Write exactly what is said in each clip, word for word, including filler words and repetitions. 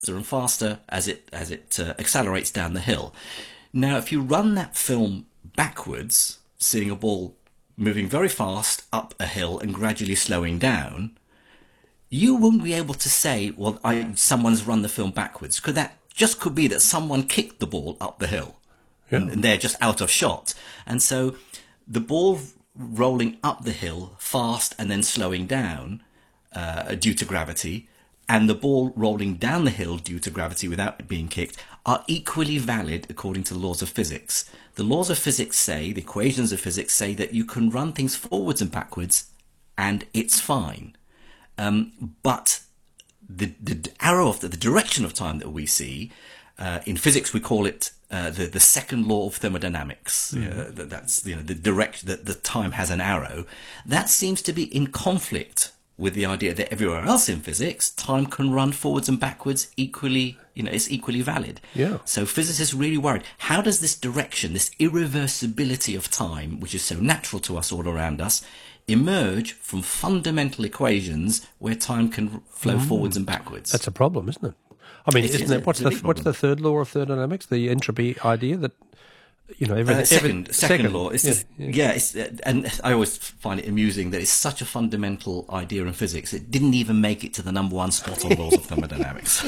and faster as it as it uh, accelerates down the hill. Now, if you run that film backwards, seeing a ball moving very fast up a hill and gradually slowing down, you won't be able to say, well, I, someone's run the film backwards. Because that just could be that someone kicked the ball up the hill, yeah. and, and they're just out of shot. And so the ball rolling up the hill fast and then slowing down uh, due to gravity, and the ball rolling down the hill due to gravity without being kicked, are equally valid according to the laws of physics. The laws of physics say, the equations of physics say, that you can run things forwards and backwards and it's fine. Um, but the, the arrow of the, the direction of time that we see, uh, in physics we call it uh, the, the second law of thermodynamics. Mm. Uh, that, that's, you know, the direct, that the time has an arrow. That seems to be in conflict with the idea that everywhere else in physics, time can run forwards and backwards equally, you know, it's equally valid. Yeah. So physicists are really worried. How does this direction, this irreversibility of time, which is so natural to us all around us, emerge from fundamental equations where time can flow mm. forwards and backwards? That's a problem, isn't it? I mean, It isn't is, it? What's the what's the third law of thermodynamics? The entropy idea that, you know, everything. Uh, second, every, second, second law. It's yeah, just, yeah. yeah it's, uh, and I always find it amusing that it's such a fundamental idea in physics. It didn't even make it to the number one spot on laws of thermodynamics.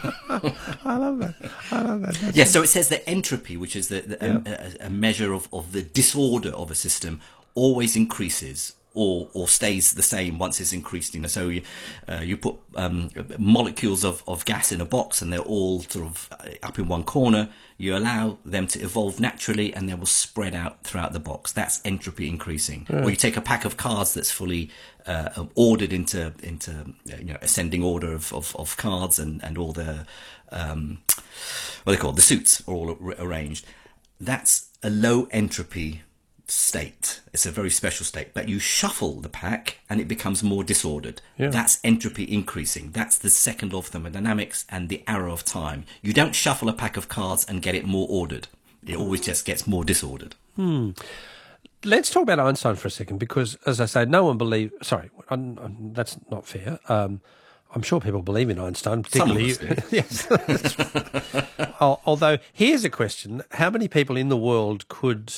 I love that. I love that. That's yeah, so it says that entropy, which is the, the, yeah. a, a measure of, of the disorder of a system, always increases or or stays the same once it's increased. You know, so you uh, you put um, molecules of, of gas in a box and they're all sort of up in one corner. You allow them to evolve naturally and they will spread out throughout the box. That's entropy increasing. Yeah. Or you take a pack of cards that's fully uh, ordered into into you know ascending order of, of, of cards, and, and all the um, what are they called? The suits are all ar- arranged. That's a low entropy state. It's a very special state, but you shuffle the pack and it becomes more disordered. Yeah. That's entropy increasing. That's the second law of thermodynamics and the arrow of time. You don't shuffle a pack of cards and get it more ordered. It always just gets more disordered. Hmm. Let's talk about Einstein for a second, because, as I say, no one believes... Sorry, I'm, I'm, that's not fair. Um, I'm sure people believe in Einstein, particularly... Some of us do. Yes. Although, here's a question. How many people in the world could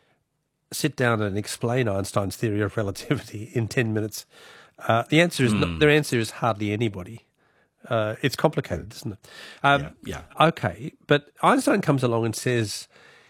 sit down and explain Einstein's theory of relativity in ten minutes? Uh, the answer is, mm. no, their answer is hardly anybody. Uh, it's complicated, isn't it? Um, yeah, yeah. Okay, but Einstein comes along and says,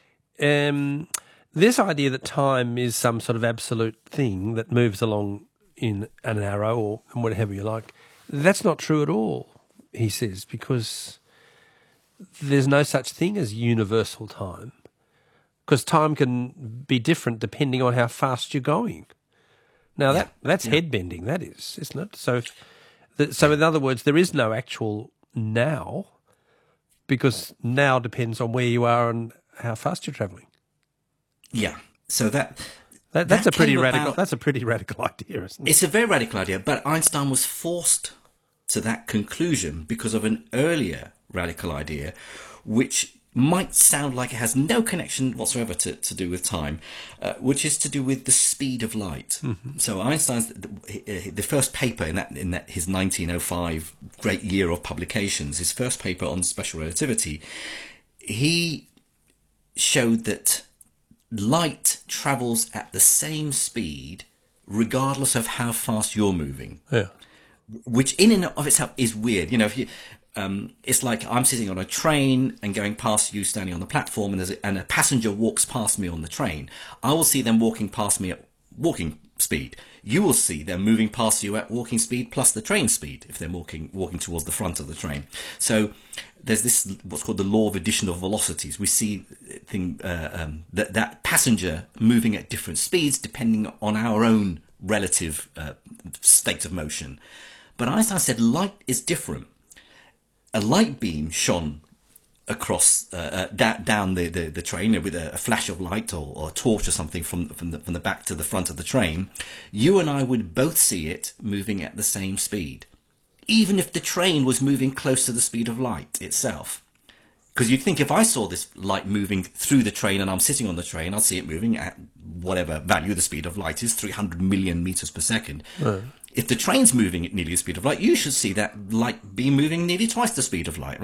um, this idea that time is some sort of absolute thing that moves along in an arrow or whatever you like, that's not true at all, he says, because there's no such thing as universal time. Because time can be different depending on how fast you're going. Now, that yeah, that's yeah. head-bending, that is, isn't it? So, the, so in other words, there is no actual now, because now depends on where you are and how fast you're travelling. Yeah. So that, that that's that a pretty came radical. about, that's a pretty radical idea, isn't it? It's a very radical idea, but Einstein was forced to that conclusion because of an earlier radical idea, which might sound like it has no connection whatsoever to, to do with time, uh, which is to do with the speed of light. Mm-hmm. So Einstein's the, the first paper in that in that his nineteen oh five great year of publications, his first paper on special relativity, he showed that light travels at the same speed regardless of how fast you're moving. Yeah. Which in and of itself is weird. You know, if you Um, it's like I'm sitting on a train and going past you standing on the platform, and, there's a, and a passenger walks past me on the train. I will see them walking past me at walking speed. You will see them moving past you at walking speed plus the train speed if they're walking walking towards the front of the train. So there's this what's called the law of addition of velocities. We see thing uh, um, that that passenger moving at different speeds depending on our own relative uh, state of motion. But Einstein said light is different. A light beam shone across uh, uh, da- down the, the, the train with a, a flash of light or, or a torch or something from from the, from the back to the front of the train. You and I would both see it moving at the same speed, even if the train was moving close to the speed of light itself. Because you'd think if I saw this light moving through the train and I'm sitting on the train, I'd see it moving at whatever value the speed of light is, three hundred million meters per second. Right. If the train's moving at nearly the speed of light, you should see that light beam moving nearly twice the speed of light, right?